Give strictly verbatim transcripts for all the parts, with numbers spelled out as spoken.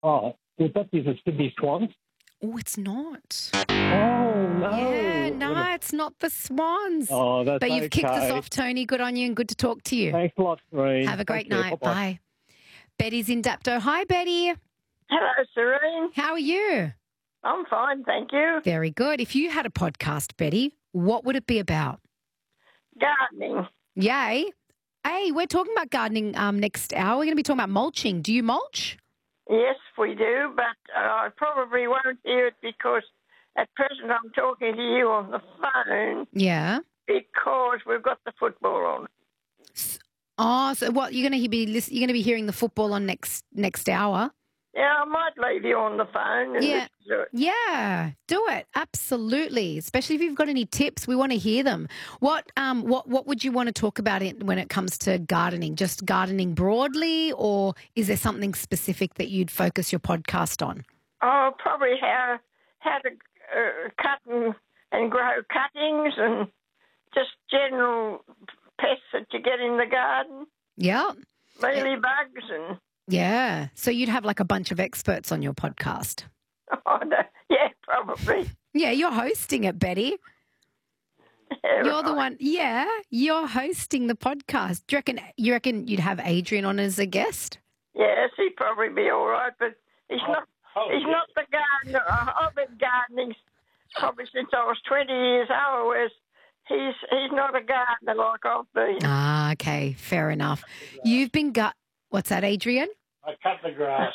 Oh, would that be the Sydney Swans? Oh, it's not. Oh, no. Yeah, no, What a- it's not the Swans. Oh, that's But you've kicked us okay. off, Tony. Good on you and good to talk to you. Thanks a lot, Serene. Have a great Take care. night. Bye-bye. Bye. Betty's in Dapto. Hi, Betty. Hello, Serene. How are you? I'm fine, thank you. Very good. If you had a podcast, Betty, what would it be about? Gardening. Yay. Hey, we're talking about gardening um, next hour. We're going to be talking about mulching. Do you mulch? Yes, we do, but uh, I probably won't hear it because at present I'm talking to you on the phone Yeah. because we've got the football on. Oh, so what you're going to be lis- you're going to be hearing the football on next next hour? Yeah, I might leave you on the phone and Yeah. listen to it. Yeah, do it. Absolutely. Especially if you've got any tips, we want to hear them. What um what what would you want to talk about it when it comes to gardening? Just gardening broadly, or is there something specific that you'd focus your podcast on? Oh, probably how how to uh, cut and, and grow cuttings and just general pests that you get in the garden, Yeah. mealy bugs and Yeah. So you'd have like a bunch of experts on your podcast. oh, no, yeah, probably. Yeah, you're hosting it, Betty. Yeah, You're the right. one. Yeah, you're hosting the podcast. Do you reckon you reckon you'd have Adrian on as a guest? Yes, he'd probably be all right, but he's not. oh, he's yeah. not the gardener. I've been gardening probably since I was twenty years old. Whereas he's he's not a gardener like I've been. Ah, okay, fair enough. You've been gut. What's that, Adrian? I cut the grass.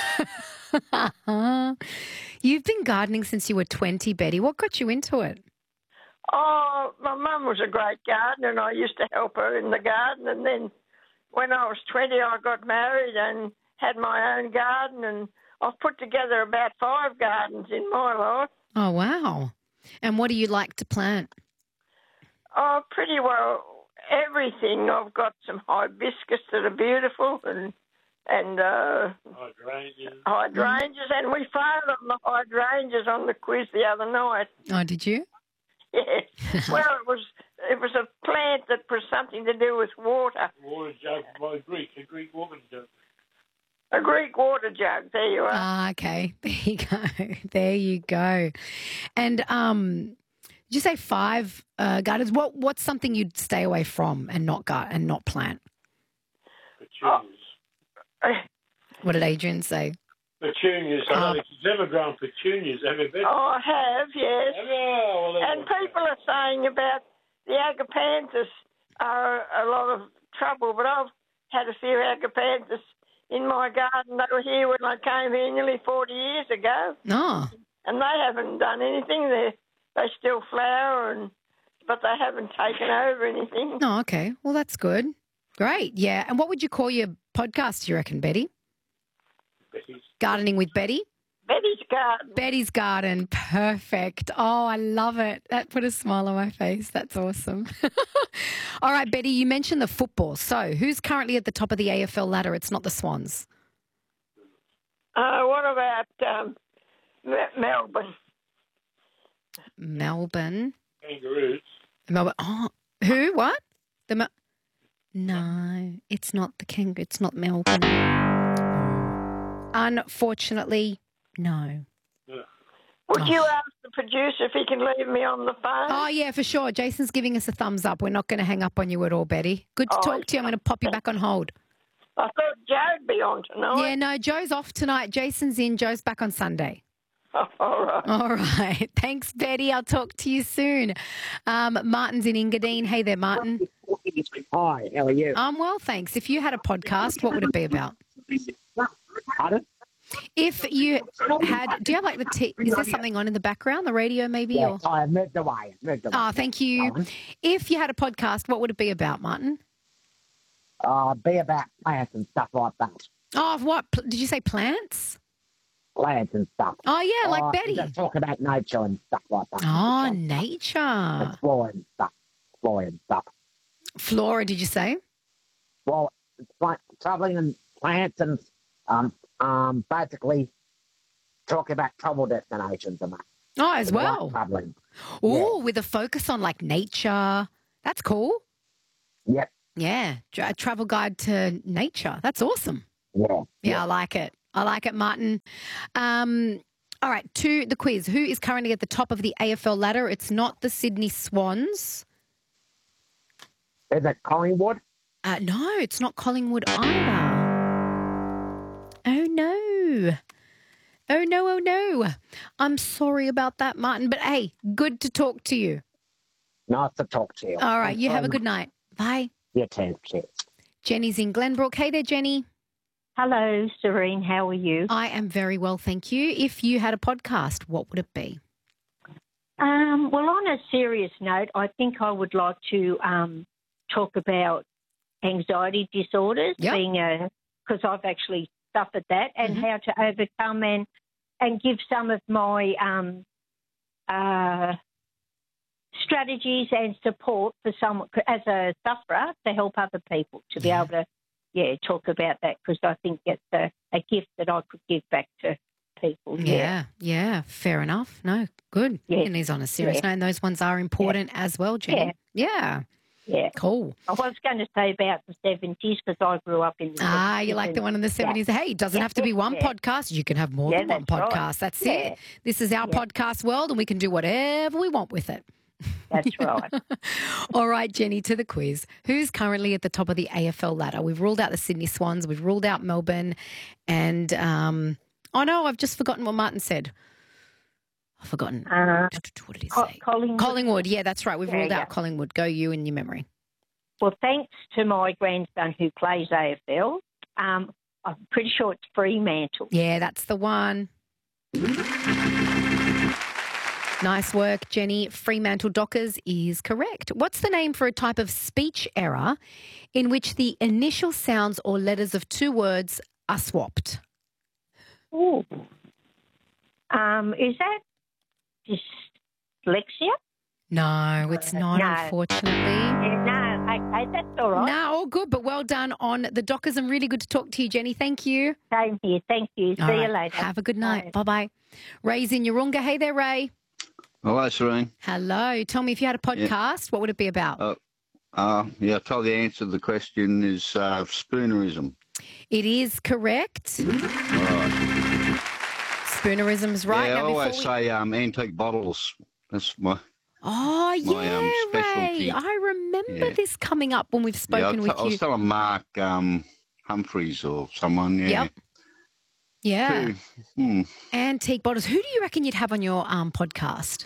Oh. You've been gardening since you were twenty, Betty. What got you into it? Oh, my mum was a great gardener, and I used to help her in the garden. And then when I was twenty, I got married and had my own garden, and I've put together about five gardens in my life. Oh, wow. And what do you like to plant? Oh, pretty well everything. I've got some hibiscus that are beautiful and and uh, Hydrangeas. hydrangeas, and we failed on the hydrangeas on the quiz the other night. Oh, did you? Yes. Well, it was it was a plant that was something to do with water. Water jug by Greek, a Greek woman jug. A Greek water jug. There you are. Ah, okay. There you go. There you go. And um, did you say five uh, gardens? What What's something you'd stay away from and not gar- and not plant? Petunias. What did Adrian say? Petunias. I Um, don't think you've ever grown petunias, have you, Betty? Oh, I have, yes. Have you? Oh, well, And people are saying about the agapanthus are a lot of trouble, but I've had a few agapanthus in my garden. They were here when I came here nearly forty years ago, Oh, and they haven't done anything. They they still flower, and but they haven't taken over anything. oh, okay. Well, that's good. Great. Yeah. And what would you call your podcast, you reckon, Betty? Betty's. Gardening with Betty? Betty's garden. Betty's Garden. Perfect. Oh, I love it. That put a smile on my face. That's awesome. All right, Betty, you mentioned the football. So who's currently at the top of the A F L ladder? It's not the Swans. Uh, what about um, Me- Melbourne? Melbourne. Kangaroos. Melbourne. Oh, who? What? The Mel- No, it's not the King. It's not Melbourne. Unfortunately, no. Would Oh. you ask the producer if he can leave me on the phone? Oh, yeah, for sure. Jason's giving us a thumbs up. We're not going to hang up on you at all, Betty. Good to Oh, talk to you. I'm going to pop you back on hold. I thought Joe'd be on tonight. Yeah, no, Joe's off tonight. Jason's in. Joe's back on Sunday. Oh, all right. All right. Thanks, Betty. I'll talk to you soon. Um, Martin's in Engadine. Hey there, Martin. Hi, how are you? I'm well, thanks. If you had a podcast, what would it be about? Pardon? If you had, do you have like the, t- is there something on in the background, the radio maybe? Yes, Or? I have moved away. I've moved away. Oh, thank you. If you had a podcast, what would it be about, Martin? Uh, be about plants and stuff like that. Oh, of what? Pl- Did you say plants? Plants and stuff. Oh, yeah, like Uh, Betty. Just talk about nature and stuff like that. Oh, nature. Exploring stuff. Exploring stuff. Flora, did you say? Well, it's like traveling and plants and um, um, basically talking about travel destinations and that. Oh, as well. Like traveling. Oh, with a focus on like nature. That's cool. Yep. Yeah, Tra- a travel guide to nature. That's awesome. Yeah. Yeah, I like it. I like it, Martin. Um, all right, to the quiz. Who is currently at the top of the A F L ladder? It's not the Sydney Swans. Is it Collingwood? Uh, no, it's not Collingwood either. Oh, no. Oh, no, oh, no. I'm sorry about that, Martin. But, hey, good to talk to you. Nice to talk to you. All right, you have a Um, good night. Bye. You too. Cheers. Jenny's in Glenbrook. Hey there, Jenny. Hello, Serene. How are you? I am very well, thank you. If you had a podcast, what would it be? Um, well, on a serious note, I think I would like to um, talk about anxiety disorders, Yep. being a because I've actually suffered that, and Mhm. how to overcome and and give some of my um, uh, strategies and support for someone as a sufferer to help other people to be Yeah. able to, yeah, talk about that because I think it's a, a gift that I could give back to people. Yeah, yeah, fair enough. No, good. Yeah. And he's on a serious Yeah. note, and those ones are important as well, Jenny. Yeah. Yeah. Cool. I was going to say about the seventies because I grew up in the Ah, seventies you like the and- one in the seventies. Hey, it doesn't Yeah. have to be one Yeah. podcast. You can have more Yeah, than one that's right. podcast. That's Yeah. it. This is our Yeah. podcast world, and we can do whatever we want with it. That's right. All right, Jenny, to the quiz. Who's currently at the top of the A F L ladder? We've ruled out the Sydney Swans. We've ruled out Melbourne. And, um, oh, no, I've just forgotten what Martin said. I've forgotten. Uh, What did he Co- say? Collingwood. Collingwood. Yeah, that's right. We've Yeah, ruled yeah. out Collingwood. Go you in your memory. Well, thanks to my grandson who plays A F L, um, I'm pretty sure it's Fremantle. Yeah, that's the one. Nice work, Jenny. Fremantle Dockers is correct. What's the name for a type of speech error in which the initial sounds or letters of two words are swapped? Ooh. Um, is that dyslexia? No, it's not, No. unfortunately. Yeah, no, okay, that's all right. No, all good, but well done on the Dockers, and really good to talk to you, Jenny. Thank you. Same here. Thank you. See All you right, later. Have a good night. Bye. Bye-bye. Ray's in Urunga. Hey there, Ray. Hello, Serene. Hello. Tell me, if you had a podcast, what would it be about? Uh, uh, yeah, I told you the answer to the question is uh, spoonerism. It is correct. All right. Spoonerism's right. yeah, Now, I before always we- say um, antique bottles. That's my. Oh, yeah, my, um, Ray. specialty. I remember Yeah. this coming up when we've Yeah, I, spoken t- with I was you. telling Mark um, Humphreys or someone. Yeah. Yep. Yeah. Too. Hmm. Antique bottles. Who do you reckon you'd have on your um, podcast?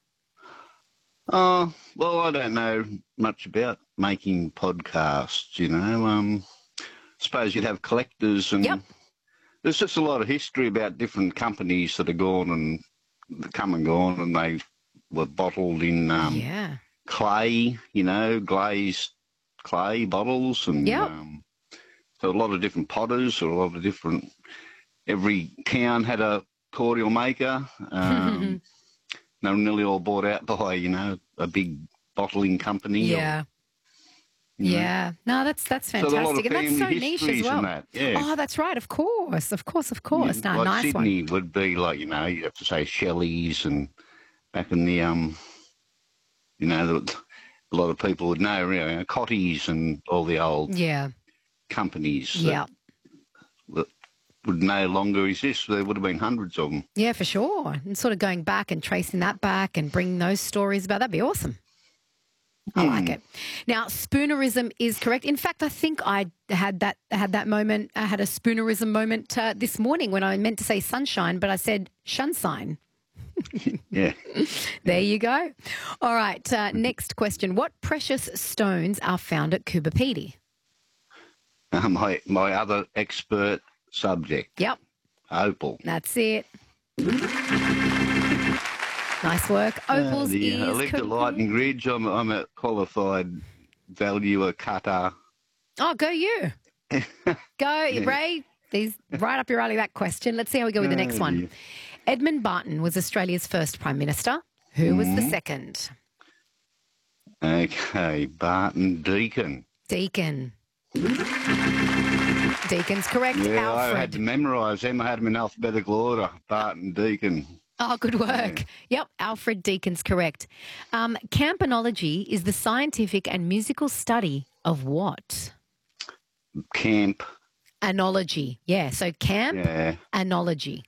Oh, well, I don't know much about making podcasts, you know. Um, suppose you'd have collectors and Yep. there's just a lot of history about different companies that are gone and come and gone and they were bottled in um, yeah. clay, you know, glazed clay bottles. And Yep. um, so a lot of different potters or a lot of different, every town had a cordial maker. Um, they were nearly all bought out by, you know, a big bottling company. or, Yeah. you know. Yeah. No, that's that's So there's a lot fantastic. of And that's so family niche as histories well. and that, yeah. Oh, that's right. Of course. Of course. Of course. Yeah, No, like nice Sydney one. would be like, you know, you have to say Shelley's and back in the, um, you know, the, a lot of people would know, you know, Cotties and all the old Yeah. companies that, Yeah. that would no longer exist. There would have been hundreds of them. Yeah, for sure. And sort of going back and tracing that back and bringing those stories about, that'd be awesome. I like Hmm. it. Now, spoonerism is correct. In fact, I think I had that had that moment. I had a spoonerism moment uh, this morning when I meant to say sunshine, but I said shunshine. Yeah. There you go. All right. Uh, next question: what precious stones are found at Coober Pedy? Uh, my, my other expert subject, Yep, opal. that's it. Nice work. Opals Uh, the, is I lived at correct. Lightning Ridge. I'm, I'm a qualified valuer cutter. Oh, go you. Go, Ray. These right up your alley, that question. Let's see how we go with the next Oh, one. dear. Edmund Barton was Australia's first Prime Minister. Who was the second? Okay, Barton Deacon. Deacon. Deacon's correct. Yeah, I had Alfred. to memorise them. I had them in alphabetical order. Barton Deacon. Oh, good work. Yep, Alfred Deacon's correct. Um, campanology is the scientific and musical study of what? Camp. Anology. Yeah. So camp, Yeah. anology.